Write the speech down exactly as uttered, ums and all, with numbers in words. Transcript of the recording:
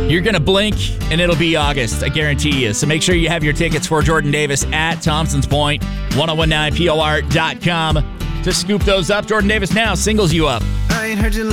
You're going to blink, and it'll be August. I guarantee you. So make sure you have your tickets for Jordan Davis at Thompson's Point, ten nineteen P O R dot com to scoop those up. Jordan Davis now singles you up. I ain't heard you